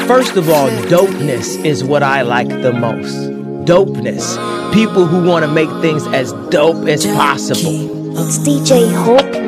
First of all, dopeness is what I like the most. Dopeness. People who want to make things as dope as possible. It's DJ Hope